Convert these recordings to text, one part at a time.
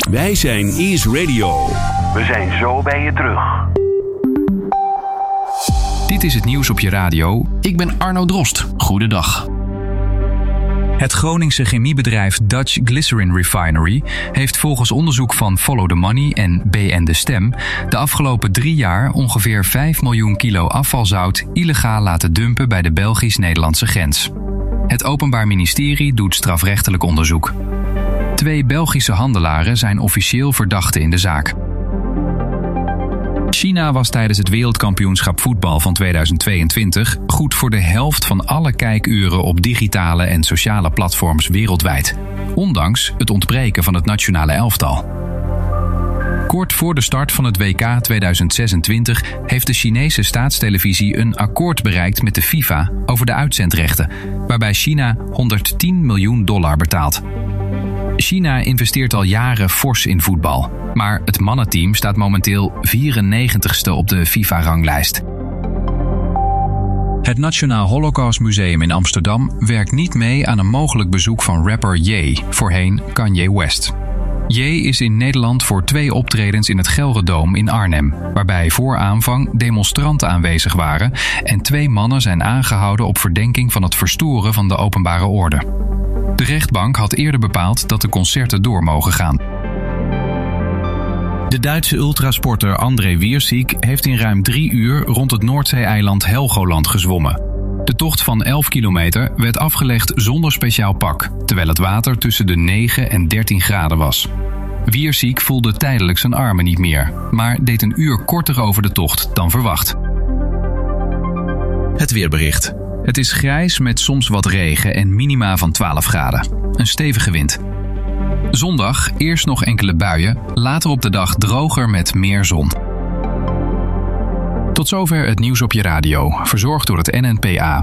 Wij zijn Ease Radio. We zijn zo bij je terug. Dit is het nieuws op je radio. Ik ben Arno Drost. Goedendag. Het Groningse chemiebedrijf Dutch Glycerin Refinery heeft volgens onderzoek van Follow the Money en BN De Stem de afgelopen 3 jaar ongeveer 5 miljoen kilo afvalzout illegaal laten dumpen bij de Belgisch-Nederlandse grens. Het Openbaar Ministerie doet strafrechtelijk onderzoek. 2 Belgische handelaren zijn officieel verdachten in de zaak. China was tijdens het wereldkampioenschap voetbal van 2022 goed voor de helft van alle kijkuren op digitale en sociale platforms wereldwijd, ondanks het ontbreken van het nationale elftal. Kort voor de start van het WK 2026 heeft de Chinese staatstelevisie een akkoord bereikt met de FIFA over de uitzendrechten, waarbij China $110 miljoen betaalt. China investeert al jaren fors in voetbal, maar het mannenteam staat momenteel 94ste op de FIFA-ranglijst. Het Nationaal Holocaust Museum in Amsterdam werkt niet mee aan een mogelijk bezoek van rapper Ye, voorheen Kanye West. Ye is in Nederland voor 2 optredens in het Gelredome in Arnhem, waarbij voor aanvang demonstranten aanwezig waren en 2 mannen zijn aangehouden op verdenking van het verstoren van de openbare orde. De rechtbank had eerder bepaald dat de concerten door mogen gaan. De Duitse ultrasporter André Wiersik heeft in ruim 3 uur rond het Noordzee-eiland Helgoland gezwommen. De tocht van 11 kilometer werd afgelegd zonder speciaal pak, terwijl het water tussen de 9 en 13 graden was. Wiersik voelde tijdelijk zijn armen niet meer, maar deed een uur korter over de tocht dan verwacht. Het weerbericht. Het is grijs met soms wat regen en minima van 12 graden. Een stevige wind. Zondag eerst nog enkele buien, later op de dag droger met meer zon. Tot zover het nieuws op je radio, verzorgd door het NNPA.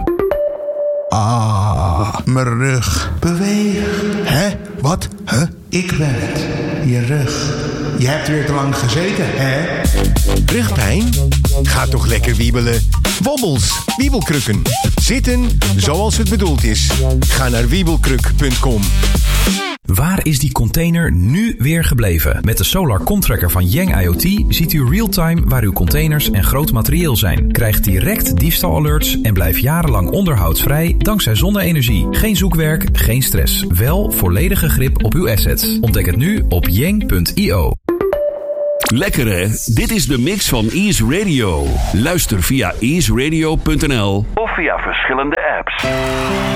Mijn rug. Beweeg. Hè? Wat? Huh? Ik ben het. Je rug. Je hebt weer te lang gezeten, hè? Rugpijn? Ga toch lekker wiebelen. Wobbels, wiebelkrukken. Zitten zoals het bedoeld is. Ga naar wiebelkruk.com. Waar is die container nu weer gebleven? Met de Solar Contracker van Yang IoT ziet u real-time waar uw containers en groot materieel zijn. Krijgt direct diefstalalerts en blijft jarenlang onderhoudsvrij dankzij zonne-energie. Geen zoekwerk, geen stress. Wel volledige grip op uw assets. Ontdek het nu op yang.io. Lekker hè? Dit is de mix van Ease Radio. Luister via easeradio.nl Of via verschillende apps.